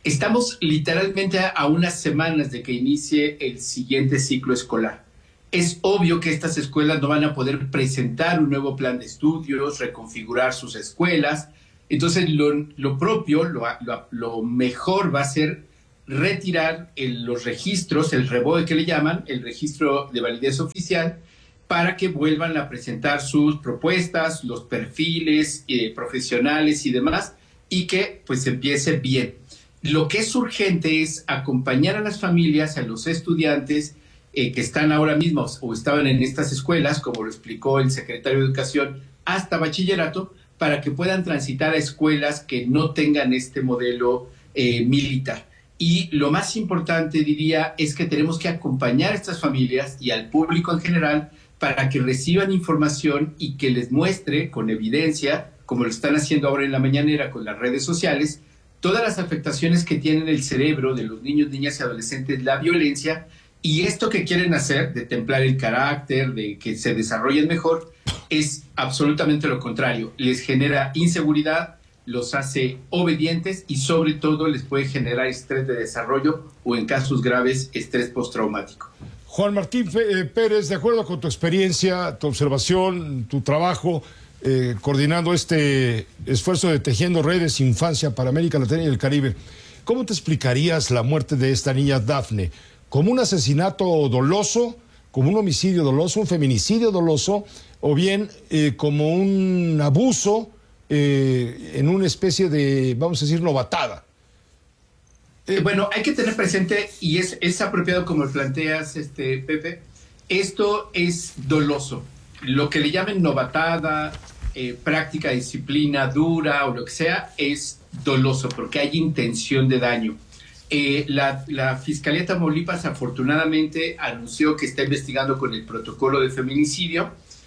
Estamos literalmente a unas semanas de que inicie el siguiente ciclo escolar. Es obvio que estas escuelas no van a poder presentar un nuevo plan de estudios, reconfigurar sus escuelas. Entonces, lo, lo propio, lo, lo, lo mejor va a ser retirar el, los registros, el REBOE que le llaman, el registro de validez oficial, para que vuelvan a presentar sus propuestas, los perfiles eh, profesionales y demás, y que pues empiece bien. Lo que es urgente es acompañar a las familias, a los estudiantes eh, que están ahora mismo o estaban en estas escuelas, como lo explicó el secretario de Educación, hasta bachillerato, para que puedan transitar a escuelas que no tengan este modelo eh, militar. Y lo más importante, diría, es que tenemos que acompañar a estas familias y al público en general para que reciban información y que les muestre con evidencia, como lo están haciendo ahora en la mañanera con las redes sociales, todas las afectaciones que tiene en el cerebro de los niños, niñas y adolescentes la violencia, y esto que quieren hacer de templar el carácter, de que se desarrollen mejor, es absolutamente lo contrario. Les genera inseguridad, los hace obedientes y sobre todo les puede generar estrés de desarrollo o en casos graves estrés postraumático. Juan Martín Pérez, de acuerdo con tu experiencia, tu observación, tu trabajo, eh, coordinando este esfuerzo de Tejiendo Redes Infancia para América Latina y el Caribe, ¿cómo te explicarías la muerte de esta niña Dafne? ¿Como un asesinato doloso, como un homicidio doloso, un feminicidio doloso, o bien eh, como un abuso eh, en una especie de, vamos a decir, novatada? Eh, bueno, hay que tener presente, y es, es apropiado como lo planteas, este, Pepe, esto es doloso. Lo que le llamen novatada, eh, práctica, disciplina dura o lo que sea, es doloso porque hay intención de daño. Eh, la, la Fiscalía de Tamaulipas afortunadamente anunció que está investigando con el protocolo de feminicidio.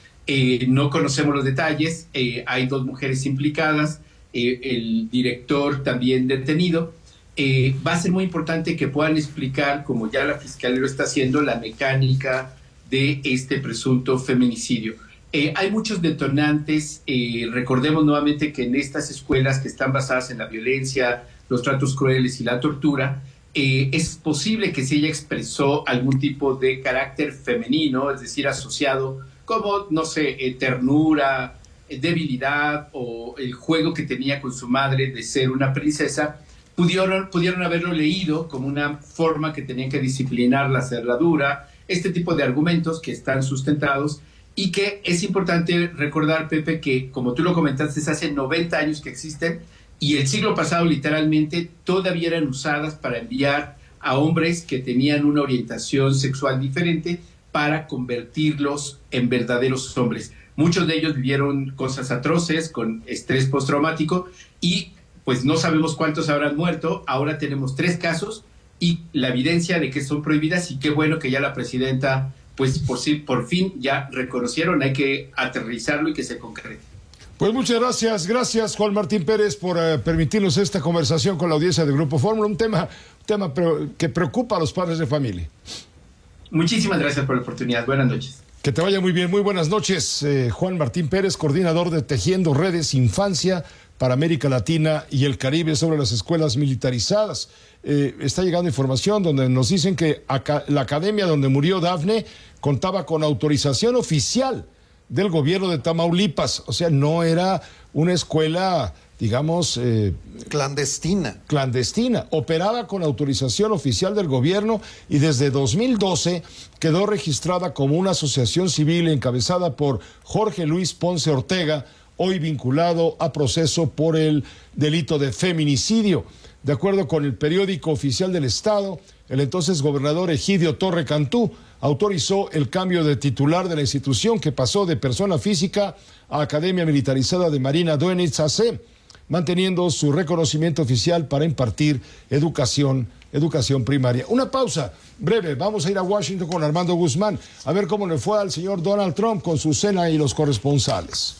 Eh, no conocemos los detalles, eh, hay dos mujeres implicadas, eh, el director también detenido. Eh, va a ser muy importante que puedan explicar, como ya la Fiscalía lo está haciendo, la mecánica de este presunto feminicidio. Eh, hay muchos detonantes, eh, recordemos nuevamente que en estas escuelas que están basadas en la violencia, los tratos crueles y la tortura, eh, es posible que se ella expresó algún tipo de carácter femenino, es decir, asociado como, no sé, eh, ternura, eh, debilidad o el juego que tenía con su madre de ser una princesa. Pudieron, pudieron haberlo leído como una forma que tenían que disciplinar la cerradura, este tipo de argumentos que están sustentados y que es importante recordar, Pepe, que como tú lo comentaste, hace noventa años que existen y el siglo pasado literalmente todavía eran usadas para enviar a hombres que tenían una orientación sexual diferente para convertirlos en verdaderos hombres. Muchos de ellos vivieron cosas atroces con estrés postraumático y pues no sabemos cuántos habrán muerto. Ahora tenemos tres casos y la evidencia de que son prohibidas y qué bueno que ya la presidenta, pues por, sí, por fin ya reconocieron, hay que aterrizarlo y que se concrete. Pues muchas gracias, gracias Juan Martín Pérez por uh, permitirnos esta conversación con la audiencia de Grupo Fórmula, un tema, un tema pre- que preocupa a los padres de familia. Muchísimas gracias por la oportunidad, buenas noches. Que te vaya muy bien, muy buenas noches, eh, Juan Martín Pérez, coordinador de Tejiendo Redes Infancia para América Latina y el Caribe sobre las escuelas militarizadas. Eh, está llegando información donde nos dicen que acá, la academia donde murió Dafne contaba con autorización oficial del gobierno de Tamaulipas, o sea, no era una escuela, digamos... Eh, clandestina. Clandestina, operada con autorización oficial del gobierno y desde dos mil doce quedó registrada como una asociación civil encabezada por Jorge Luis Ponce Ortega, hoy vinculado a proceso por el delito de feminicidio. De acuerdo con el periódico oficial del Estado, el entonces gobernador Egidio Torre Cantú autorizó el cambio de titular de la institución que pasó de persona física a Academia Militarizada de Marina Doenitz A C, manteniendo su reconocimiento oficial para impartir educación, educación primaria. Una pausa breve, vamos a ir a Washington con Armando Guzmán, a ver cómo le fue al señor Donald Trump con su cena y los corresponsales.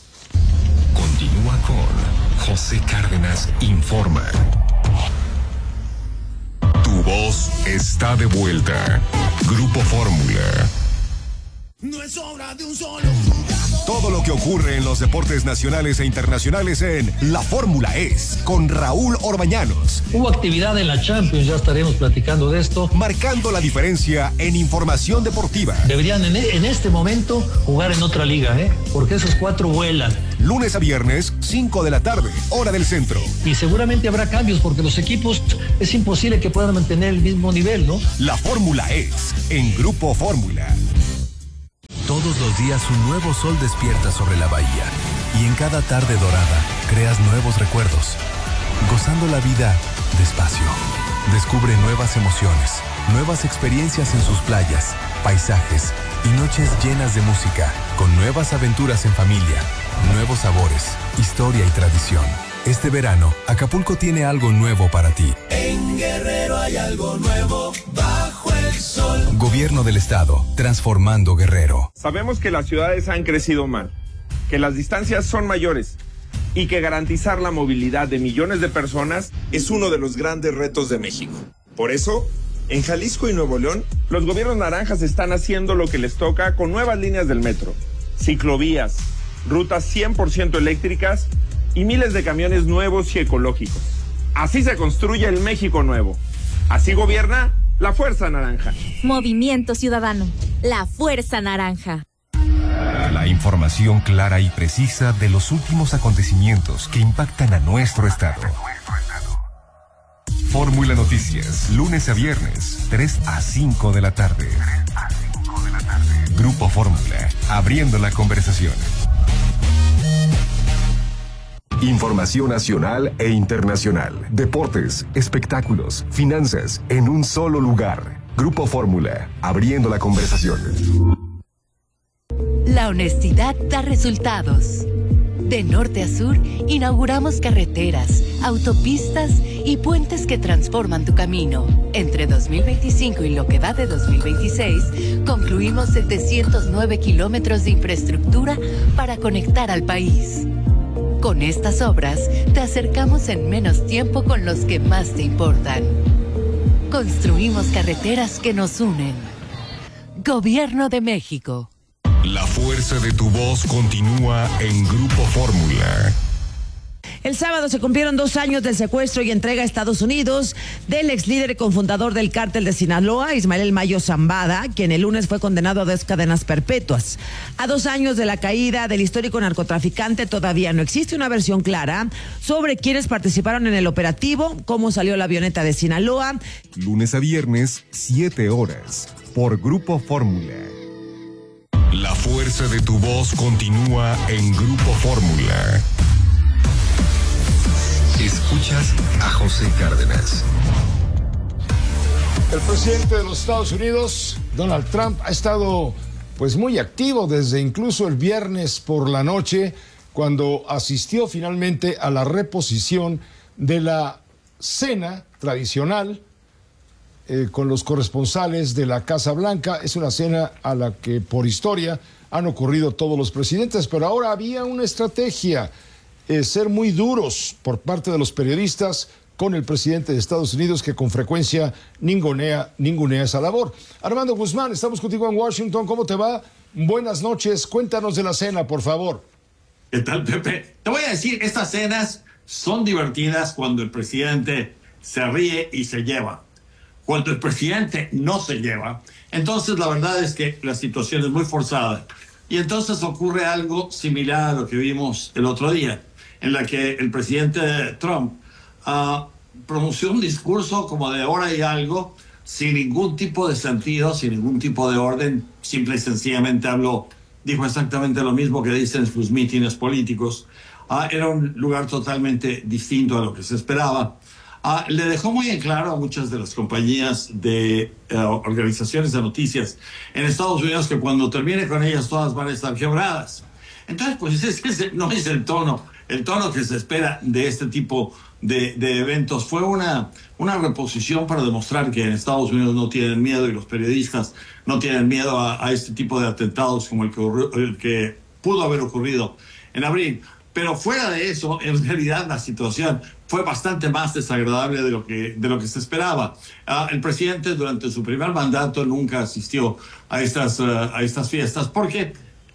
Continúa con José Cárdenas Informa. Tu voz está de vuelta. Grupo Fórmula. No es obra de un solo jugador. Todo lo que ocurre en los deportes nacionales e internacionales en La Fórmula Es, con Raúl Orbañanos. Hubo actividad en la Champions, ya estaremos platicando de esto. Marcando la diferencia en información deportiva. Deberían en, en este momento jugar en otra liga, ¿eh? Porque esos cuatro vuelan. Lunes a viernes, cinco de la tarde, hora del centro. Y seguramente habrá cambios porque los equipos es imposible que puedan mantener el mismo nivel, ¿no? La Fórmula Es, en Grupo Fórmula. Todos los días un nuevo sol despierta sobre la bahía y en cada tarde dorada creas nuevos recuerdos, gozando la vida despacio. Descubre nuevas emociones, nuevas experiencias en sus playas, paisajes y noches llenas de música, con nuevas aventuras en familia, nuevos sabores, historia y tradición. Este verano, Acapulco tiene algo nuevo para ti. En Guerrero hay algo nuevo bajo el sol. Gobierno del Estado, transformando Guerrero. Sabemos que las ciudades han crecido mal, que las distancias son mayores y que garantizar la movilidad de millones de personas es uno de los grandes retos de México. Por eso, en Jalisco y Nuevo León, los gobiernos naranjas están haciendo lo que les toca con nuevas líneas del metro, ciclovías, rutas cien por ciento eléctricas y miles de camiones nuevos y ecológicos. Así se construye el México nuevo. Así gobierna la Fuerza Naranja. Movimiento Ciudadano, la Fuerza Naranja. La información clara y precisa de los últimos acontecimientos que impactan a nuestro estado. Fórmula Noticias, lunes a viernes, tres a cinco de la tarde. Grupo Fórmula, abriendo la conversación. Información nacional e internacional. Deportes, espectáculos, finanzas, en un solo lugar. Grupo Fórmula, abriendo la conversación. La honestidad da resultados. De norte a sur, inauguramos carreteras, autopistas y puentes que transforman tu camino. Entre dos mil veinticinco y lo que va de dos mil veintiséis, concluimos setecientos nueve kilómetros de infraestructura para conectar al país. Con estas obras, te acercamos en menos tiempo con los que más te importan. Construimos carreteras que nos unen. Gobierno de México. La fuerza de tu voz continúa en Grupo Fórmula. El sábado se cumplieron dos años del secuestro y entrega a Estados Unidos del ex líder y cofundador del cártel de Sinaloa, Ismael El Mayo Zambada, quien el lunes fue condenado a dos cadenas perpetuas. A dos años de la caída del histórico narcotraficante, todavía no existe una versión clara sobre quiénes participaron en el operativo, cómo salió la avioneta de Sinaloa. Lunes a viernes, siete horas, por Grupo Fórmula. La fuerza de tu voz continúa en Grupo Fórmula. Escuchas a José Cárdenas. El presidente de los Estados Unidos, Donald Trump, ha estado pues muy activo desde incluso el viernes por la noche, cuando asistió finalmente a la reposición de la cena tradicional eh, con los corresponsales de la Casa Blanca. Es una cena a la que por historia han ocurrido todos los presidentes, pero ahora había una estrategia. Eh, ser muy duros por parte de los periodistas con el presidente de Estados Unidos, que con frecuencia ningunea, ningunea esa labor. Armando Guzmán, estamos contigo en Washington. ¿Cómo te va? Buenas noches. Cuéntanos de la cena, por favor. ¿Qué tal, Pepe? Te voy a decir, estas cenas son divertidas cuando el presidente se ríe y se lleva. Cuando el presidente no se lleva, entonces la verdad es que la situación es muy forzada. Y entonces ocurre algo similar a lo que vimos el otro día, en la que el presidente Trump uh, pronunció un discurso como de hora y algo, sin ningún tipo de sentido, sin ningún tipo de orden, simple y sencillamente habló, dijo exactamente lo mismo que dicen sus mítines políticos. Uh, era un lugar totalmente distinto a lo que se esperaba. Uh, le dejó muy en claro a muchas de las compañías de uh, organizaciones de noticias en Estados Unidos que cuando termine con ellas todas van a estar quebradas. Entonces, pues ese no es el tono, el tono que se espera de este tipo de, de eventos. Fue una, una reposición para demostrar que en Estados Unidos no tienen miedo y los periodistas no tienen miedo a, a este tipo de atentados como el que, el que pudo haber ocurrido en abril. Pero fuera de eso, en realidad la situación fue bastante más desagradable de lo que, de lo que se esperaba. Uh, el presidente durante su primer mandato nunca asistió a estas, uh, a estas fiestas porque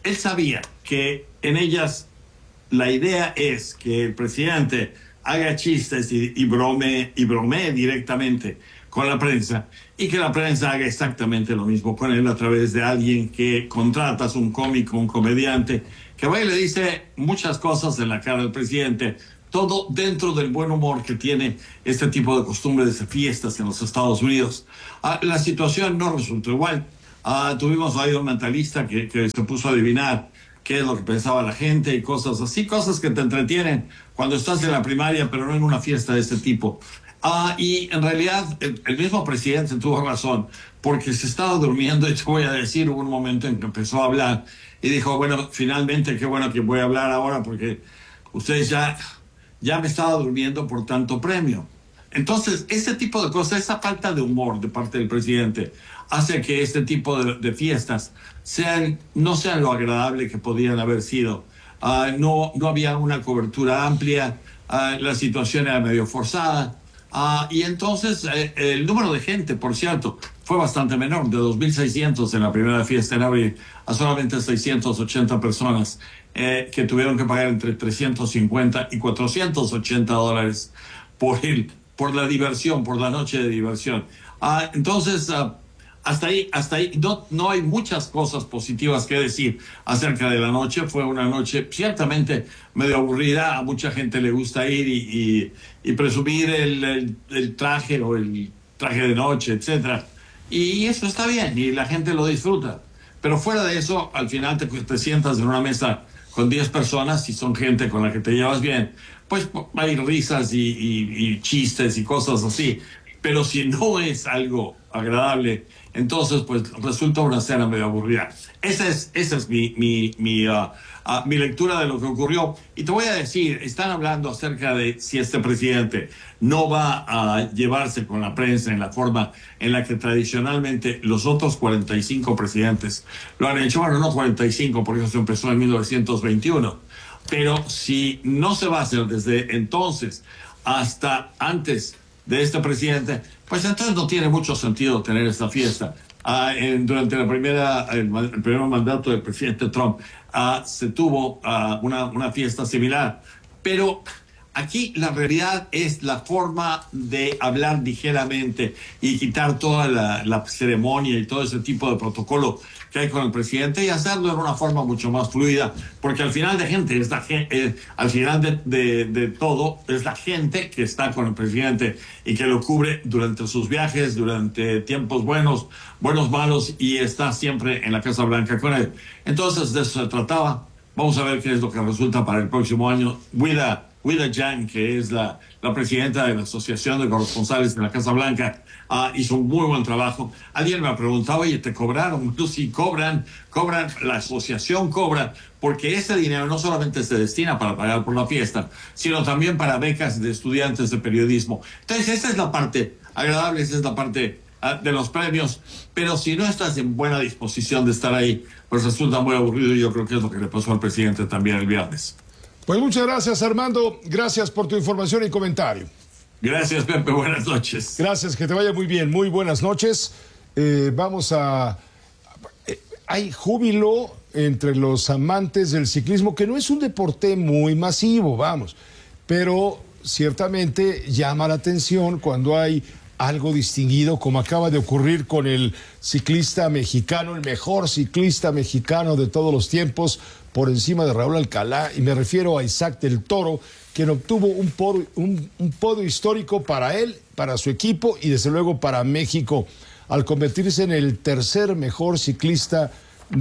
él sabía que en ellas la idea es que el presidente haga chistes y, y bromee y bromee directamente con la prensa y que la prensa haga exactamente lo mismo con él a través de alguien que contratas, un cómico, un comediante, que va y le dice muchas cosas en la cara del presidente, todo dentro del buen humor que tiene este tipo de costumbres de fiestas en los Estados Unidos. Ah, la situación no resultó igual. Ah, tuvimos ahí un mentalista que, que se puso a adivinar qué es lo que pensaba la gente y cosas así, cosas que te entretienen cuando estás en la primaria, pero no en una fiesta de este tipo. Ah, y en realidad el, el mismo presidente tuvo razón, porque se estaba durmiendo, y te voy a decir, hubo un momento en que empezó a hablar y dijo, bueno, finalmente qué bueno que voy a hablar ahora, porque ustedes ya, ya me estaba durmiendo por tanto premio. Entonces, ese tipo de cosas, esa falta de humor de parte del presidente, hace que este tipo de, de fiestas sean, no sean lo agradable que podían haber sido. Uh, no, no había una cobertura amplia, uh, la situación era medio forzada, uh, y entonces eh, el número de gente, por cierto, fue bastante menor, de dos mil seiscientos en la primera fiesta en abril a solamente seiscientas ochenta personas eh, que tuvieron que pagar entre trescientos cincuenta y cuatrocientos ochenta dólares por, el, por la diversión, por la noche de diversión. Uh, entonces, uh, Hasta ahí, hasta ahí, no, no hay muchas cosas positivas que decir acerca de la noche. Fue una noche ciertamente medio aburrida. A mucha gente le gusta ir y, y, y presumir el, el, el traje o el traje de noche, etcétera. Y eso está bien y la gente lo disfruta. Pero fuera de eso, al final te, te sientas en una mesa con diez personas y son gente con la que te llevas bien. Pues hay risas y, y, y chistes y cosas así. Pero si no es algo agradable, entonces pues resulta una cena medio aburrida. Esa es, esa es mi, mi, mi, uh, uh, mi lectura de lo que ocurrió. Y te voy a decir, están hablando acerca de si este presidente no va a llevarse con la prensa en la forma en la que tradicionalmente los otros cuarenta y cinco presidentes lo han hecho. Bueno, no cuarenta y cinco, porque eso empezó en mil novecientos veintiuno. Pero si no se va a hacer desde entonces hasta antes de este presidente, pues entonces no tiene mucho sentido tener esta fiesta. Uh, en, durante la primera, el, el primer mandato del presidente Trump uh, se tuvo uh, una, una fiesta similar. Pero aquí la realidad es la forma de hablar ligeramente y quitar toda la, la ceremonia y todo ese tipo de protocolo que hay con el presidente y hacerlo de una forma mucho más fluida, porque al final de gente es la gente, eh, al final de, de, de todo es la gente que está con el presidente y que lo cubre durante sus viajes, durante tiempos buenos, buenos, malos, y está siempre en la Casa Blanca con él. Entonces de eso se trataba. Vamos a ver qué es lo que resulta para el próximo año. Wida, Wida Yang, que es la, la presidenta de la Asociación de Corresponsales de la Casa Blanca, uh, hizo un muy buen trabajo. Alguien me ha preguntado, oye, ¿te cobraron? Tú sí, cobran, cobran, la asociación cobra, porque ese dinero no solamente se destina para pagar por la fiesta, sino también para becas de estudiantes de periodismo. Entonces, esa es la parte agradable, esa es la parte uh, de los premios, pero si no estás en buena disposición de estar ahí, pues resulta muy aburrido, y yo creo que es lo que le pasó al presidente también el viernes. Pues muchas gracias, Armando. Gracias por tu información y comentario. Gracias, Pepe. Buenas noches. Gracias, que te vaya muy bien. Muy buenas noches. Eh, vamos a... Eh, hay júbilo entre los amantes del ciclismo, que no es un deporte muy masivo, vamos, pero ciertamente llama la atención cuando hay algo distinguido, como acaba de ocurrir con el ciclista mexicano, el mejor ciclista mexicano de todos los tiempos, por encima de Raúl Alcalá, y me refiero a Isaac del Toro, quien obtuvo un, por, un, un podio histórico para él, para su equipo y desde luego para México, al convertirse en el tercer mejor ciclista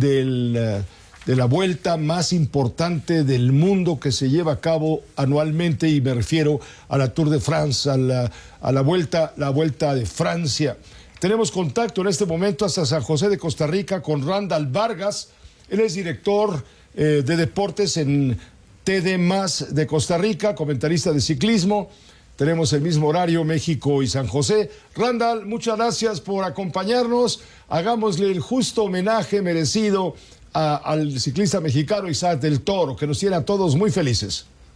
del, de la vuelta más importante del mundo que se lleva a cabo anualmente, y me refiero a la Tour de France, a la, a la vuelta, la vuelta de Francia. Tenemos contacto en este momento hasta San José de Costa Rica con Randall Vargas. Él es director eh, de deportes en T D más de Costa Rica, comentarista de ciclismo. Tenemos el mismo horario, México y San José. Randall, muchas gracias por acompañarnos. Hagámosle el justo homenaje merecido a, al ciclista mexicano Isaac del Toro, que nos tiene a todos muy felices.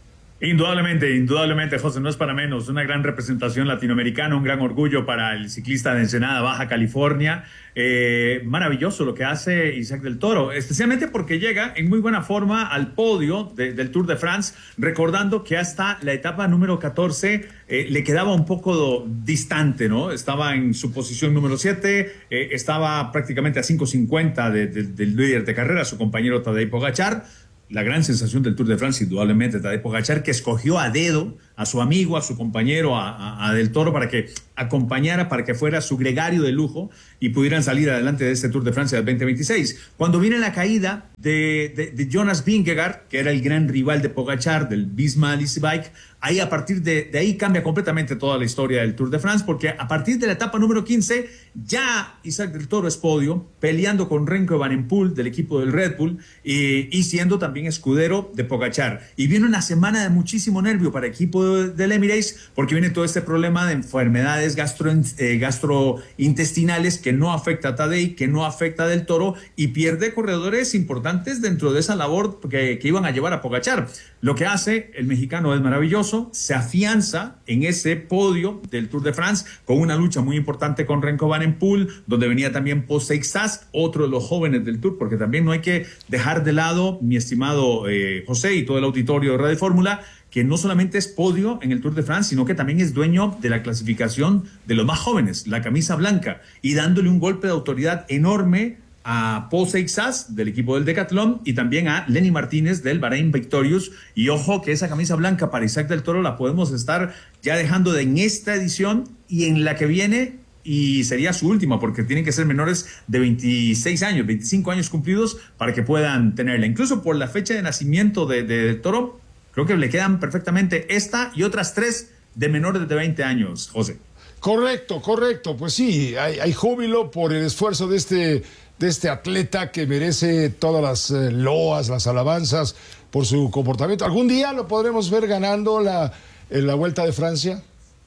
Indudablemente, indudablemente, José, no es para menos. Una gran representación latinoamericana, un gran orgullo para el ciclista de Ensenada, Baja California. Eh, maravilloso lo que hace Isaac del Toro, especialmente porque llega en muy buena forma al podio de, del Tour de France, recordando que hasta la etapa número catorce eh, le quedaba un poco distante, ¿no? Estaba en su posición número siete, eh, estaba prácticamente a cinco cincuenta de, de, del líder de carrera, su compañero Tadej Pogačar. La gran sensación del Tour de France, indudablemente, Tadej Pogačar, que escogió a dedo a su amigo, a su compañero, a, a, a Del Toro, para que acompañara, para que fuera su gregario de lujo y pudieran salir adelante de este Tour de Francia del veinte veintiséis. Cuando viene la caída de, de, de Jonas Vingegaard, que era el gran rival de Pogačar, del Visma Lease Bike, ahí a partir de, de ahí cambia completamente toda la historia del Tour de France, porque a partir de la etapa número quince, ya Isaac del Toro es podio, peleando con Remco Evenepoel del equipo del Red Bull y, y siendo también escudero de Pogačar. Y viene una semana de muchísimo nervio para el equipo del Emirates, porque viene todo este problema de enfermedades gastro, eh, gastrointestinales que no afecta a Tadej, que no afecta a Del Toro, y pierde corredores importantes dentro de esa labor que, que iban a llevar a Pogačar. Lo que hace el mexicano es maravilloso, se afianza en ese podio del Tour de France con una lucha muy importante con Remco Evenepoel, donde venía también Pol Seixas, otro de los jóvenes del Tour, porque también no hay que dejar de lado, mi estimado eh, José y todo el auditorio de Radio Fórmula, que no solamente es podio en el Tour de France, sino que también es dueño de la clasificación de los más jóvenes, la camisa blanca, y dándole un golpe de autoridad enorme a Pol Seixas del equipo del Decathlon y también a Lenny Martínez del Bahrain Victorious. Y ojo que esa camisa blanca para Isaac del Toro la podemos estar ya dejando de en esta edición y en la que viene, y sería su última, porque tienen que ser menores de veintiséis años, veinticinco años cumplidos para que puedan tenerla. Incluso por la fecha de nacimiento de, de, de Toro, creo que le quedan perfectamente esta y otras tres de menores de veinte años, José. Correcto, correcto. Pues sí, hay, hay júbilo por el esfuerzo de este, de este atleta que merece todas las eh, loas, las alabanzas por su comportamiento. ¿Algún día lo podremos ver ganando la, en la Vuelta de Francia?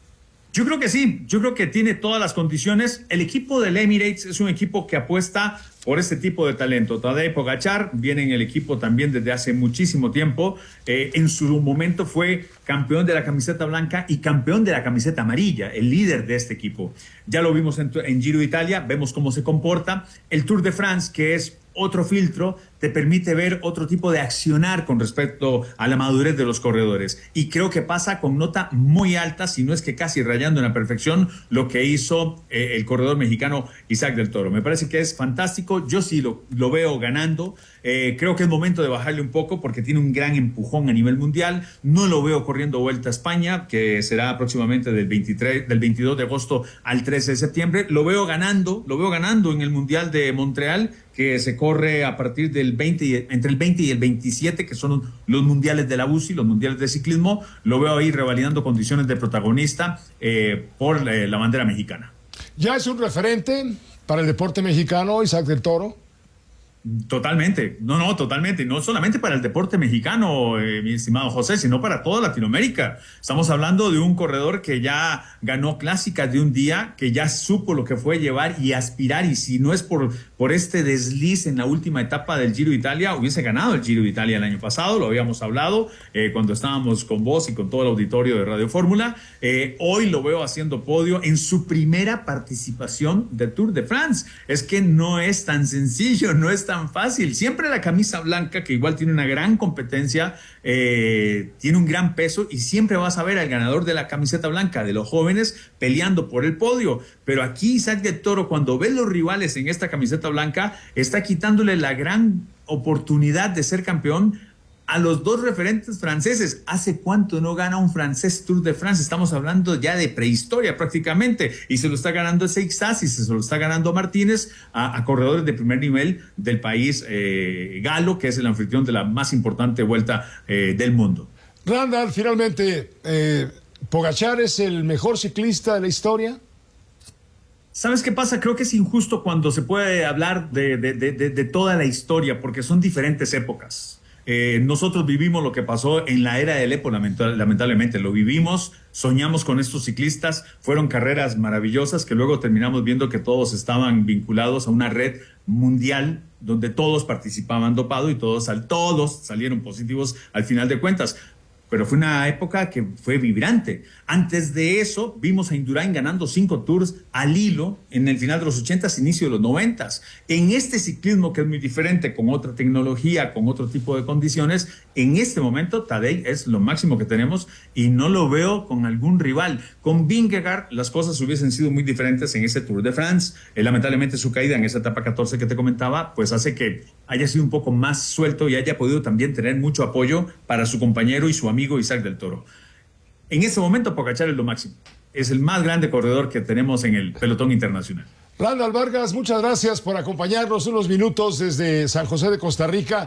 Yo creo que sí, yo creo que tiene todas las condiciones. El equipo del Emirates es un equipo que apuesta por este tipo de talento. Tadej Pogačar viene en el equipo también desde hace muchísimo tiempo. Eh, en su momento fue campeón de la camiseta blanca y campeón de la camiseta amarilla, el líder de este equipo. Ya lo vimos en, en Giro de Italia, vemos cómo se comporta. El Tour de France, que es otro filtro, te permite ver otro tipo de accionar con respecto a la madurez de los corredores. Y creo que pasa con nota muy alta, si no es que casi rayando en la perfección, lo que hizo eh, el corredor mexicano Isaac del Toro. Me parece que es fantástico. Yo sí lo, lo veo ganando. Eh, creo que es momento de bajarle un poco porque tiene un gran empujón a nivel mundial. No lo veo corriendo Vuelta a España, que será próximamente del, veintitrés, del veintidós de agosto al trece de septiembre. Lo veo ganando, lo veo ganando en el Mundial de Montreal, que se corre a partir del veinte y, entre el veinte y el veintisiete, que son los mundiales de la U C I, los mundiales de ciclismo. Lo veo ahí revalidando condiciones de protagonista eh, por eh, la bandera mexicana. ¿Ya es un referente para el deporte mexicano, Isaac del Toro? Totalmente, no, no, totalmente, no solamente para el deporte mexicano, eh, mi estimado José, sino para toda Latinoamérica. Estamos hablando de un corredor que ya ganó clásicas de un día, que ya supo lo que fue llevar y aspirar, y si no es por, por este desliz en la última etapa del Giro de Italia, hubiese ganado el Giro de Italia el año pasado, lo habíamos hablado eh, cuando estábamos con vos y con todo el auditorio de Radio Fórmula. Eh, hoy lo veo haciendo podio en su primera participación de Tour de France. Es que no es tan sencillo, no es tan fácil. Siempre la camisa blanca, que igual tiene una gran competencia, eh, tiene un gran peso, y siempre vas a ver al ganador de la camiseta blanca de los jóvenes peleando por el podio. Pero aquí Isaac del Toro, cuando ve los rivales en esta camiseta blanca, está quitándole la gran oportunidad de ser campeón a los dos referentes franceses. ¿Hace cuánto no gana un francés Tour de France? Estamos hablando ya de prehistoria prácticamente, y se lo está ganando Seixas y se lo está ganando Martínez a, a corredores de primer nivel del país eh, galo, que es el anfitrión de la más importante vuelta eh, del mundo. Randall, finalmente, eh, ¿Pogačar es el mejor ciclista de la historia? ¿Sabes qué pasa? Creo que es injusto cuando se puede hablar de, de, de, de, de toda la historia, porque son diferentes épocas. Eh, nosotros vivimos lo que pasó en la era del Epo, lamentablemente lo vivimos, soñamos con estos ciclistas, fueron carreras maravillosas que luego terminamos viendo que todos estaban vinculados a una red mundial donde todos participaban dopado y todos, todos salieron positivos al final de cuentas. pero fue una época que fue vibrante. Antes de eso, vimos a Indurain ganando cinco tours al hilo en el final de los ochentas, inicio de los noventas. En este ciclismo que es muy diferente, con otra tecnología, con otro tipo de condiciones, en este momento Tadej es lo máximo que tenemos y no lo veo con algún rival. Con Vingegaard las cosas hubiesen sido muy diferentes en ese Tour de France. Eh, lamentablemente su caída en esa etapa catorce que te comentaba, pues hace que haya sido un poco más suelto y haya podido también tener mucho apoyo para su compañero y su amigo Isaac del Toro. En este momento Pogačar es lo máximo. Es el más grande corredor que tenemos en el pelotón internacional. Randall Vargas, muchas gracias por acompañarnos unos minutos desde San José de Costa Rica.